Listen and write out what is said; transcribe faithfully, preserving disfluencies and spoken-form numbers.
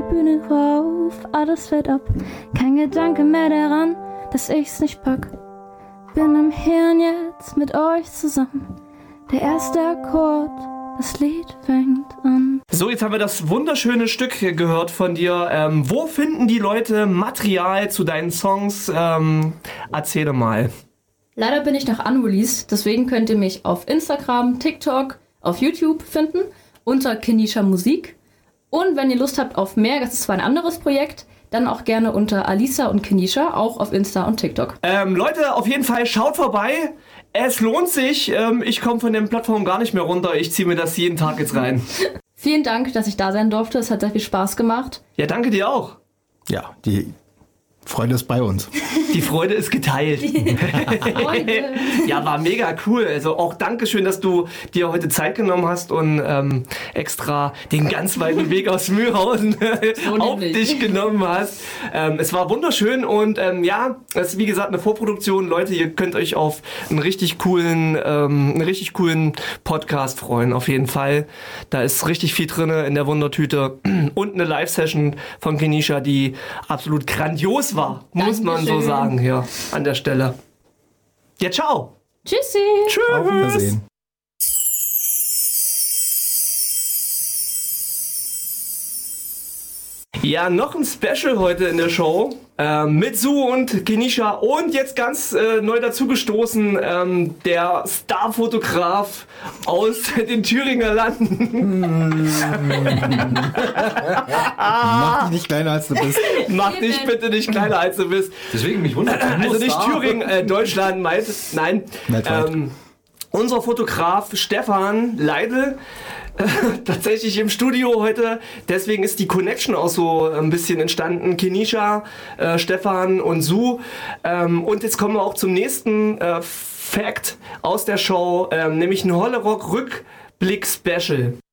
Bühne rauf, alles fällt ab. Kein Gedanke mehr daran, dass ich's nicht pack. Bin im Hirn jetzt mit euch zusammen. Der erste Akkord, das Lied fängt an. So, jetzt haben wir das wunderschöne Stück gehört von dir. Ähm, wo finden die Leute Material zu deinen Songs? Ähm, erzähle mal. Leider bin ich noch unreleased, deswegen könnt ihr mich auf Instagram, TikTok, auf YouTube finden, unter Kenisha Musik. Und wenn ihr Lust habt auf mehr, das ist zwar ein anderes Projekt, dann auch gerne unter Alisa und Kenisha, auch auf Insta und TikTok. Ähm, Leute, auf jeden Fall schaut vorbei. Es lohnt sich. Ähm, ich komme von den Plattformen gar nicht mehr runter. Ich ziehe mir das jeden Tag jetzt rein. Vielen Dank, dass ich da sein durfte. Es hat sehr viel Spaß gemacht. Ja, danke dir auch. Ja, die Freude ist bei uns. Die Freude ist geteilt. Freude. Ja, war mega cool. Also auch Dankeschön, dass du dir heute Zeit genommen hast und ähm, extra den ganz weiten Weg aus Mühlhausen So auf nämlich. dich genommen hast. Ähm, es war wunderschön und ähm, ja, es ist wie gesagt eine Vorproduktion. Leute, ihr könnt euch auf einen richtig coolen, ähm, einen richtig coolen Podcast freuen. Auf jeden Fall. Da ist richtig viel drin in der Wundertüte und eine Live-Session von Kenisha, die absolut grandios war, muss man so Dankeschön. sagen hier an der Stelle. Ja, ciao. Tschüssi. Tschüss. Auf Wiedersehen. Ja, noch ein Special heute in der Show ähm, mit Su und Kenisha und jetzt ganz äh, neu dazugestoßen ähm, der Starfotograf aus den Thüringer Landen. Mach dich nicht kleiner als du bist. Mach dich bitte nicht kleiner als du bist. Deswegen mich wundert. Also nicht Thüringen, äh, Deutschland, meint, nein. Weltweit. Ähm, unser Fotograf Stefan Leidl äh, tatsächlich im Studio heute. Deswegen ist die Connection auch so ein bisschen entstanden. Kenisha, äh, Stefan und Su. Ähm, und jetzt kommen wir auch zum nächsten äh, Fact aus der Show, ähm, nämlich ein Hollerock Rückblick Special.